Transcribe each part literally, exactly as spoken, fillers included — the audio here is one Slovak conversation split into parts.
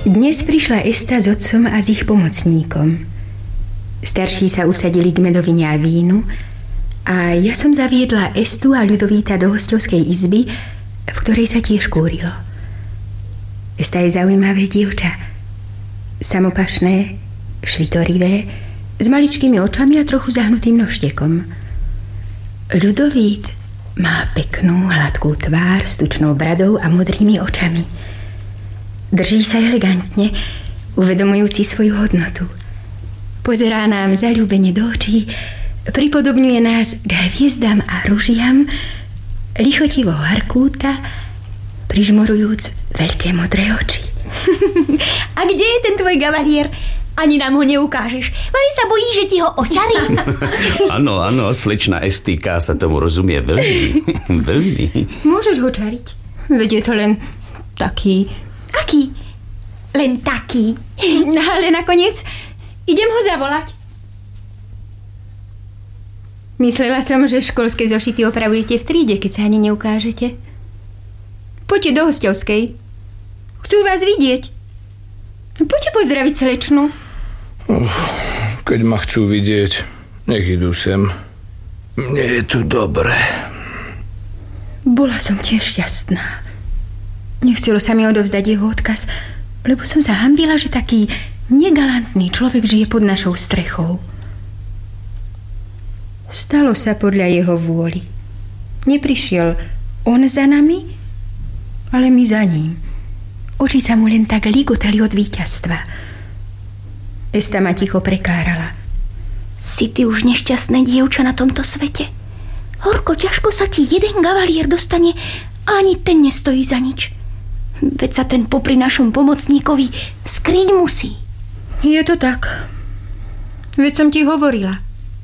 Dnes prišla Esta s otcom a s ich pomocníkom. Starší sa usadili k medovine a vínu a ja som zaviedla Estu a Ľudovíta do hosťovskej izby, v ktorej sa tiež kúrilo. Esta je zaujímavé dievča. Samopašné, švitorivé, s maličkými očami a trochu zahnutým nožtekom. Ľudovít má peknú, hladkú tvár s tučnou bradou a modrými očami. Drží sa elegantne, uvedomujúci svoju hodnotu. Pozerá nám zaľúbene do očí, pripodobňuje nás k hviezdám a ružiam, lichotivo harkúta, prižmorujúc veľké modré oči. A kde je ten tvoj gavalier? Ani nám ho neukážeš. Vary sa bojí, že ti ho očarí. Áno, áno, slečna Estika sa tomu rozumie veľmi, veľmi. Môžeš ho čariť. Veď je to len taký... Aký? Len taký. Ale nakoniec idem ho zavolať. Myslela som, že školské zošity opravujete v tríde, keď sa ani neukážete. Poďte do hosťovskej. Chcú vás vidieť. Poďte pozdraviť slečnu. Uf, keď ma chcú vidieť, nech idú sem. Mne je tu dobre. Bola som tiež šťastná. Nechcelo sa mi odovzdať jeho odkaz, lebo som sa hanbila, že taký negalantný človek žije pod našou strechou. Stalo sa podľa jeho vôli. Neprišiel on za nami, ale my za ním. Oči sa mu len tak ligotali od víťazstva. Esta ma ticho prekárala. Si ty už nešťastné dievča na tomto svete? Horko ťažko sa ti jeden gavalier dostane a ani ten nestojí za nič. Veď sa ten popri našom pomocníkovi skryť musí. Je to tak. Veď som ti hovorila.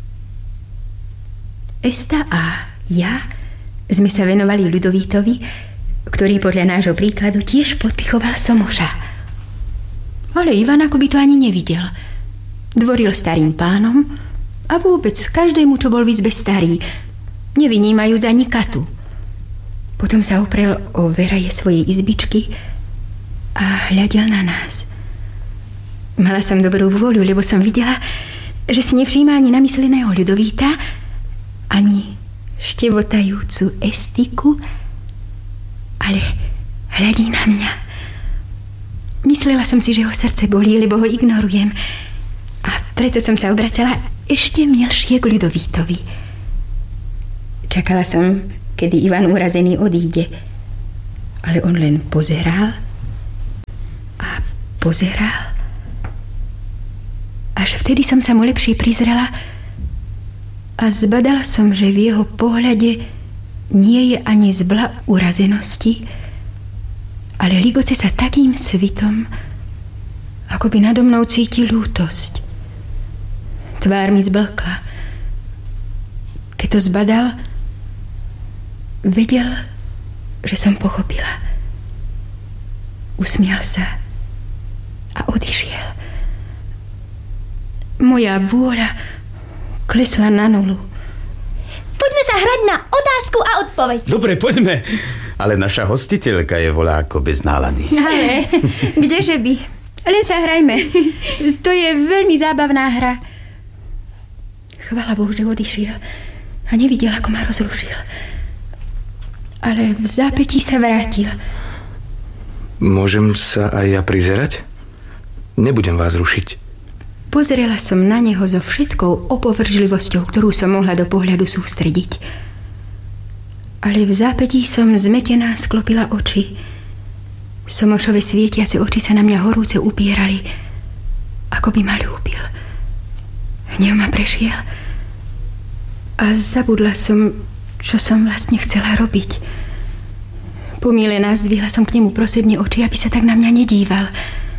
Esta a ja sme sa venovali Ľudovítovi, ktorý podľa nášho príkladu tiež podpichoval Somoša. Ale Ivan ako by to ani nevidel. Dvoril starým pánom a vôbec každému, čo bol v izbe starý, nevynímajúc ani katu. Potom sa oprel o veraje svojej izbičky a hľadel na nás. Mala som dobrú vôľu, lebo som videla, že si nevšíma ani namysleného Ľudovíta, ani štebotajúcu Estiku, ale hľadí na mňa. Myslela som si, že ho srdce bolí, lebo ho ignorujem. A preto som sa obracala ešte milšie k Ľudovítovi. Čakala som, kedy Ivan urazený odíde. Ale on len pozeral a pozeral. Až vtedy som sa mu lepšie prizrela a zbadala som, že v jeho pohľade nie je ani zbla urazenosti, ale ligoce sa takým svitom, ako by nado mnou cítil lútosť. Tvár mi zblkla. Keď to zbadal, vedel, že som pochopila. Usmial sa a odišiel. Moja vôľa klesla na nulu. Poďme sa hrať na otázku a odpoveď. Dobre, poďme. Ale naša hostiteľka je voľáko bez nálady. Ale, kdeže by? Len sa hrajme. To je veľmi zábavná hra. Chvála Bohu, že odišiel a nevidel, ako ma rozlúžil. Ale v zápätí sa vrátil. Môžem sa aj ja prizerať? Nebudem vás rušiť. Pozrela som na neho so všetkou opovržlivosťou, ktorú som mohla do pohľadu sústrediť. Ale v zápätí som zmetená sklopila oči. Somošove svietiace oči sa na mňa horúce upierali, ako by ma ľúbil. Hnev ma prešiel a zabudla som, čo som vlastne chcela robiť. Pomílená zdvihla som k nemu prosebne oči, aby sa tak na mňa nedíval.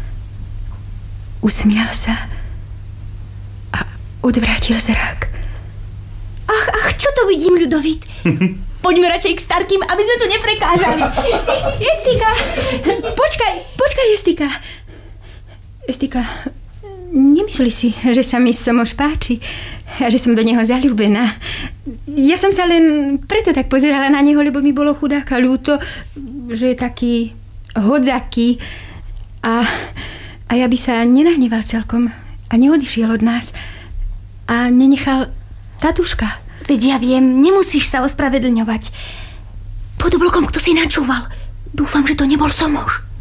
Usmial sa a odvrátil zrak. Ach, ach, čo to vidím, Ľudovít? Poďme radšej k starkým, aby sme tu neprekážali. Estika! Počkaj, počkaj, Estika. Estika, nemyslí si, že sa mi Somoš páči a že som do neho zaľúbená. Ja som sa len preto tak pozerala na neho, lebo mi bolo chudáka ľúto, že je taký hodzaký a A ja by sa nenahneval celkom a neodišiel od nás. A nenechal tatuška. Veď ja viem, nemusíš sa ospravedlňovať. Pod blokom kto si načúval. Dúfam, že to nebol Somoš.